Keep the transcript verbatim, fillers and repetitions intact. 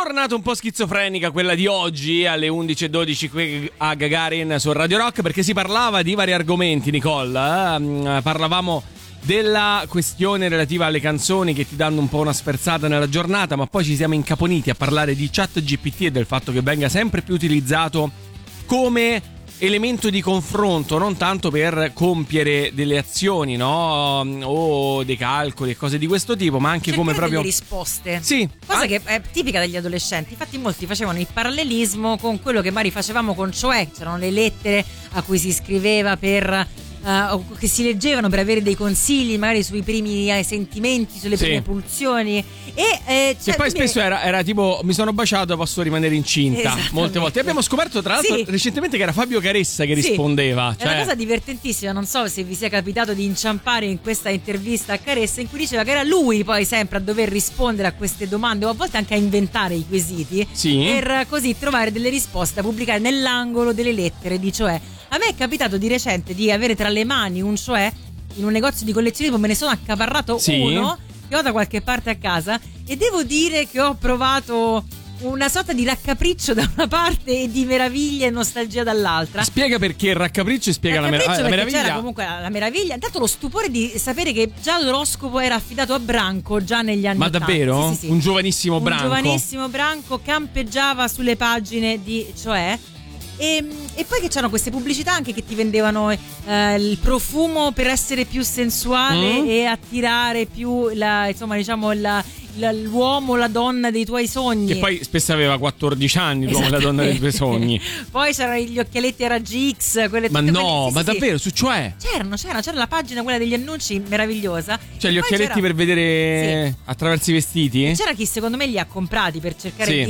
Giornata un po' schizofrenica quella di oggi alle undici e dodici qui a Gagarin su Radio Rock, perché si parlava di vari argomenti, Nicole. Eh? Parlavamo della questione relativa alle canzoni che ti danno un po' una sferzata nella giornata, ma poi ci siamo incaponiti a parlare di ChatGPT e del fatto che venga sempre più utilizzato come elemento di confronto, non tanto per compiere delle azioni, no? O dei calcoli e cose di questo tipo, ma anche cercare come proprio delle risposte. Sì. Cosa ah. che è tipica degli adolescenti. Infatti molti facevano il parallelismo con quello che magari facevamo con Cioè, c'erano le lettere a cui si scriveva per Uh, che si leggevano per avere dei consigli magari sui primi eh, sentimenti, sulle sì. prime pulsioni e eh, che poi spesso era, era tipo mi sono baciato, posso rimanere incinta molte volte. E abbiamo scoperto tra l'altro sì. recentemente che era Fabio Caressa che sì. rispondeva, è cioè... una cosa divertentissima. Non so se vi sia capitato di inciampare in questa intervista a Caressa in cui diceva che era lui poi sempre a dover rispondere a queste domande o a volte anche a inventare i quesiti sì. per così trovare delle risposte da pubblicare nell'angolo delle lettere di Cioè. A me è capitato di recente di avere tra le mani un Cioè in un negozio di collezionismo, me ne sono accaparrato sì. uno che ho da qualche parte a casa e devo dire che ho provato una sorta di raccapriccio da una parte e di meraviglia e nostalgia dall'altra. Spiega perché il raccapriccio e spiega la, mer- la meraviglia. C'era comunque la meraviglia, intanto lo stupore di sapere che già l'oroscopo era affidato a Branco già negli anni Ma ottanta. davvero? Sì, sì, sì. Un giovanissimo Branco. Un giovanissimo Branco campeggiava sulle pagine di Cioè. E, e poi che c'erano queste pubblicità anche che ti vendevano eh, il profumo per essere più sensuale mm. e attirare più la, insomma diciamo la, la, l'uomo, la donna dei tuoi sogni, che poi spesso aveva quattordici anni l'uomo, la donna dei tuoi sogni. Poi c'erano gli occhialetti a raggi X, quelle ma tutte no quelli, sì, ma sì, davvero sì. su Cioè c'erano c'era, c'era la pagina quella degli annunci meravigliosa, cioè gli occhialetti c'era... per vedere sì. attraverso i vestiti. C'era chi secondo me li ha comprati per cercare sì. di